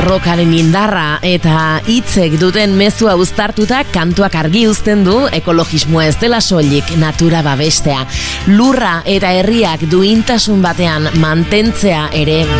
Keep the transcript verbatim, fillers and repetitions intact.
rokaren indarra eta hitzek duten mezua uztartuta kantuak argi uzten du ekologismoa ez dela soilik natura babestea. Lurra eta herriak duintasun batean mantentzea ere